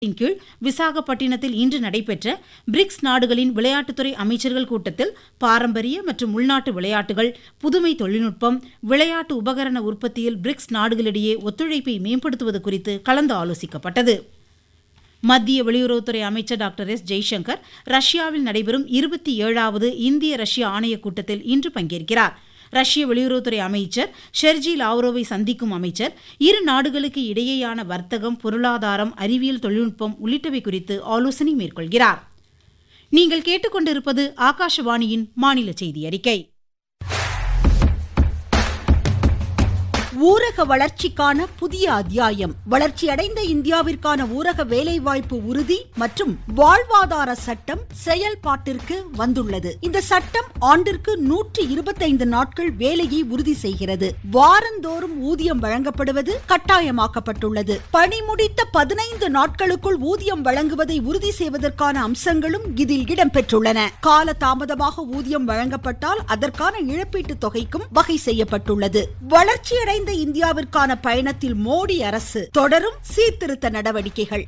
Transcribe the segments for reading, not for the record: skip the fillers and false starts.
கீழ் விசாகப்பட்டினத்தில் இன்று நடைபெற்ற பிரிக்ஸ் நாடுகளின் விளையாட்டுத்துறை அமைச்சர்கள் கூட்டத்தில் பாரம்பரிய மற்றும் உள்நாட்டு விளையாட்டுகள், புதுமை தொழில்நுட்பம், விளையாட்டு உபகரண உற்பத்தியில் பிரிக்ஸ் நாடுகளிடையே ஒத்துழைப்பை மேம்படுத்துவது குறித்து கலந்து ஆலோசிக்கப்பட்டது. மத்திய வெளியுறவுத்துறை அமைச்சர் டாக்டர் எஸ். ஜெய்சங்கர் ரஷ்யாவில் நடைபெறும் 27வது இந்திய ரஷ்ய ஆணையக் கூட்டத்தில் இன்று பங்கேற்கிறார். ரஷ்ய வெளியுறவுத்துறை அமைச்சர் ஷெர்ஜி லாவ்ரோவை சந்திக்கும் அமைச்சர் இரு நாடுகளுக்கு இடையேயான வர்த்தகம், பொருளாதாரம், அறிவியல் தொழில்நுட்பம் உள்ளிட்டவை குறித்து ஆலோசனை மேற்கொள்கிறார். நீங்கள் கேட்டுக்கொண்டிருப்பது ஆகாஷவாணியின் மாநில செய்தி அறிக்கை. ஊரக வளர்ச்சிக்கான புதிய அத்தியாயம். வளர்ச்சியடைந்த இந்தியாவிற்கான ஊரக வேலைவாய்ப்பு உறுதி மற்றும் வாழ்வாதார சட்டம் செயல்பாட்டிற்கு வந்துள்ளது. இந்த சட்டம் ஆண்டிற்கு 125 நாட்கள் வேலையை உறுதி செய்கிறது. வாரந்தோறும் ஊதியம் வழங்கப்படுவது கட்டாயமாக்கப்பட்டுள்ளது. பணி முடித்த 15 நாட்களுக்குள் ஊதியம் வழங்குவதை உறுதி செய்வதற்கான அம்சங்களும் இதில் இடம்பெற்றுள்ளன. கால தாமதமாக ஊதியம் வழங்கப்பட்டால் அதற்கான இழப்பீட்டுத் தொகைக்கும் வகை செய்யப்பட்டுள்ளது. வளர்ச்சியடைந்த இந்தியாவிற்கான பயணத்தில் மோடி அரசு தொடரும் சீர்திருத்த நடவடிக்கைகள்.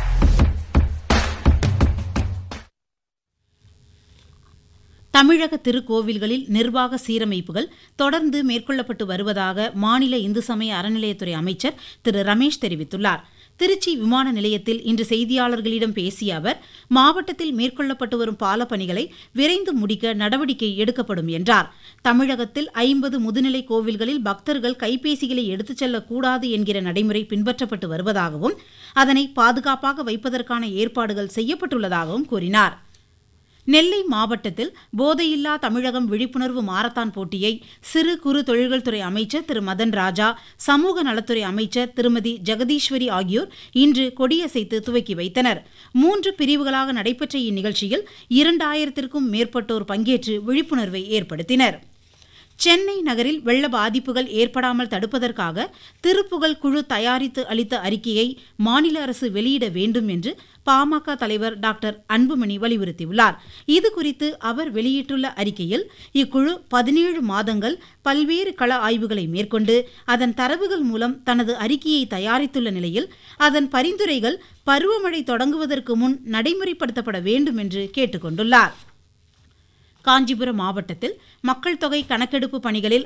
தமிழக திருக்கோவில்களில் நிர்வாக சீரமைப்புகள் தொடர்ந்து மேற்கொள்ளப்பட்டு வருவதாக மாநில இந்து சமய அறநிலையத்துறை அமைச்சர் திரு ரமேஷ் தெரிவித்துள்ளார். திருச்சி விமான நிலையத்தில் இன்று செய்தியாளர்களிடம் பேசிய அவர், மாவட்டத்தில் மேற்கொள்ளப்பட்டு வரும் பாலப்பணிகளை விரைந்து முடிக்க நடவடிக்கை எடுக்கப்படும் என்றார். தமிழகத்தில் 50 முதுநிலை கோவில்களில் பக்தர்கள் கைபேசிகளை எடுத்துச் செல்லக்கூடாது என்கிற நடைமுறை பின்பற்றப்பட்டு வருவதாகவும் அதனை பாதுகாப்பாக வைப்பதற்கான ஏற்பாடுகள் செய்யப்பட்டுள்ளதாகவும் கூறினார். நெல்லை மாவட்டத்தில் போதையில்லா தமிழகம் விழிப்புணர்வு மாரத்தான் போட்டியை சிறு குறு தொழில்கள் துறை அமைச்சர் திரு மதன் ராஜா, சமூக நலத்துறை அமைச்சர் திருமதி ஜெகதீஸ்வரி ஆகியோர் இன்று கொடியசைத்து துவக்கி வைத்தனர். 3 பிரிவுகளாக நடைபெற்ற இந்நிகழ்ச்சியில் 2000க்கும் மேற்பட்டோர் பங்கேற்று விழிப்புணர்வை ஏற்படுத்தினர். சென்னை நகரில் வெள்ள பாதிப்புகள் ஏற்படாமல் தடுப்பதற்காக திருப்புகழ் குழு தயாரித்து அளித்த அறிக்கையை மாநில அரசு வெளியிட வேண்டும் என்று பாமக தலைவர் டாக்டர் அன்புமணி வலியுறுத்தியுள்ளார். இதுகுறித்து அவர் வெளியிட்டுள்ள அறிக்கையில், இக்குழு 17 மாதங்கள் பல்வேறு கள ஆய்வுகளை மேற்கொண்டு அதன் தரவுகள் மூலம் தனது அறிக்கையை தயாரித்துள்ள நிலையில் அதன் பரிந்துரைகள் பருவமழை தொடங்குவதற்கு முன் நடைமுறைப்படுத்தப்பட வேண்டும் என்று கேட்டுக் கொண்டுள்ளார். காஞ்சிபுரம் மாவட்டத்தில் மக்கள் தொகை கணக்கெடுப்பு பணிகளில்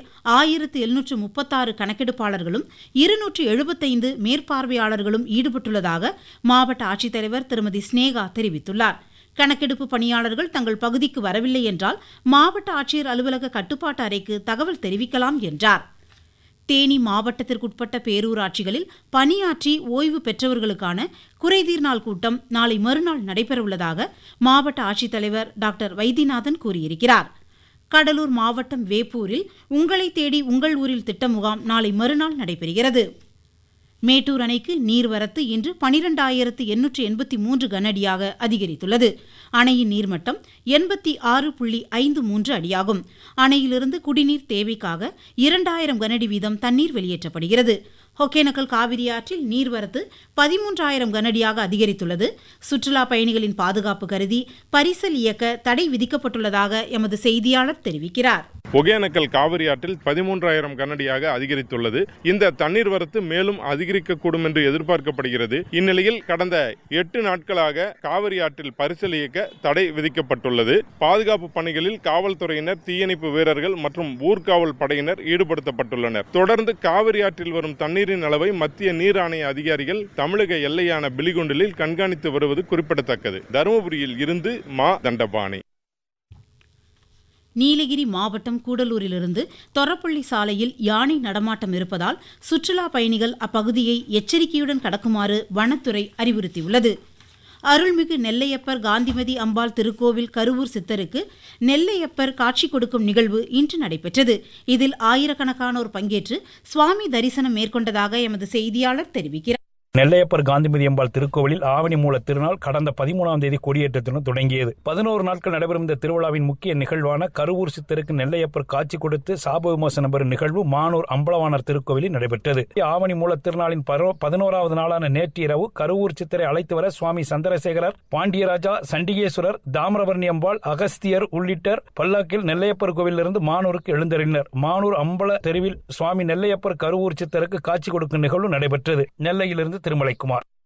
1736 கணக்கெடுப்பாளர்களும் 275 மேற்பார்வையாளர்களும் ஈடுபட்டுள்ளதாக மாவட்ட ஆட்சித்தலைவர் திருமதி ஸ்னேகா தெரிவித்துள்ளார். கணக்கெடுப்பு பணியாளர்கள் தங்கள் பகுதிக்கு வரவில்லை என்றால் மாவட்ட ஆட்சியர் அலுவலக கட்டுப்பாட்டு அறைக்கு தகவல் தெரிவிக்கலாம் என்றார். தேனி மாவட்டத்திற்குட்பட்ட பேரூராட்சிகளில் பணியாற்றி ஓய்வு பெற்றவர்களுக்கான குறைதீர் நாள் கூட்டம் நாளை மறுநாள் நடைபெறவுள்ளதாக மாவட்ட ஆட்சித்தலைவர் டாக்டர் வைத்தியநாதன் கூறியிருக்கிறார். கடலூர் மாவட்டம் வேப்பூரில் உங்களை தேடி உங்கள் ஊரில் திட்ட முகாம் நாளை மறுநாள் நடைபெறுகிறது. மேட்டூர் அணைக்கு நீர்வரத்து இன்று 12,883 கனஅடியாக அதிகரித்துள்ளது. அணையின் நீர்மட்டம் 86.53 அடியாகும். அணையிலிருந்து குடிநீர் தேவைக்காக 2000 கனஅடி வீதம் தண்ணீர் வெளியேற்றப்படுகிறது. ஒகேனக்கல் காவிரி ஆற்றில் நீர்வரத்து 13,000 கனஅடியாக அதிகரித்துள்ளது. சுற்றுலா பயணிகளின் பாதுகாப்பு கருதி பரிசல் இயக்க தடை விதிக்கப்பட்டுள்ளதாக எமது செய்தியாளர் தெரிவிக்கிறார். ஒகேனக்கல் காவிரி ஆற்றில் 13,000 கனஅடியாக அதிகரித்துள்ளது. இந்த தண்ணீர் வரத்து மேலும் அதிகரிக்கக்கூடும் என்று எதிர்பார்க்கப்படுகிறது. இந்நிலையில் கடந்த 8 நாட்களாக காவிரி ஆற்றில் பரிசல் இயக்க தடை விதிக்கப்பட்டுள்ளது. பாதுகாப்பு பணிகளில் காவல்துறையினர், தீயணைப்பு வீரர்கள் மற்றும் ஊர்காவல் படையினர் ஈடுபடுத்தப்பட்டுள்ளனர். தொடர்ந்து காவிரி ஆற்றில் வரும் தண்ணீரின் அளவை மத்திய நீர் ஆணைய அதிகாரிகள் தமிழக எல்லையான பிலிகுண்டிலில் கண்காணித்து வருவது குறிப்பிடத்தக்கது. தருமபுரியில் இருந்து மா தண்டபாணி. நீலகிரி மாவட்டம் கூடலூரிலிருந்து தொரப்பள்ளி சாலையில் யானை நடமாட்டம் இருப்பதால் சுற்றுலா பயணிகள் அப்பகுதியை எச்சரிக்கையுடன் கடக்குமாறு வனத்துறை அறிவுறுத்தியுள்ளது. அருள்மிகு நெல்லையப்பர் காந்திமதி அம்பாள் திருக்கோவில் கருவூர் சித்தருக்கு நெல்லையப்பர் காட்சி கொடுக்கும் நிகழ்வு இன்று நடைபெற்றது. இதில் ஆயிரக்கணக்கானோர் பங்கேற்று சுவாமி தரிசனம் மேற்கொண்டதாக எமது செய்தியாளர் தெரிவிக்கிறார். நெல்லையப்பர் காந்திமதி அம்பாள் திருக்கோவிலில் ஆவணி மூல திருநாள் கடந்த 13ஆம் தேதி கொடியேற்றத்துடன் தொடங்கியது. 11 நாட்கள் நடைபெறும் இந்த திருவிழாவின் முக்கிய நிகழ்வான கருவூர் சித்தருக்கு நெல்லையப்பர் காட்சி கொடுத்து சாப விமோசனம் பெறும் நிகழ்வு மானூர் அம்பலவாணர் திருக்கோவிலில் நடைபெற்றது. ஆவணி மூல திருநாளின் 11வது நாளான நேற்று இரவு கருவூர் சித்தரை அழைத்து வர சுவாமி சந்திரசேகரர், பாண்டியராஜா, சண்டிகேஸ்வரர், தாமிரபரணி அம்பாள், அகஸ்தியர் உள்ளிட்டோர் பல்லாக்கில் நெல்லையப்பர் கோவிலிருந்து மானூருக்கு எழுந்தருளினர். மானூர் அம்பல தெருவில் சுவாமி நெல்லையப்பர் கருவூர் சித்தருக்கு காட்சி கொடுக்கும் நிகழ்வு நடைபெற்றது. நெல்லையிலிருந்து திருமலைக்குமார்.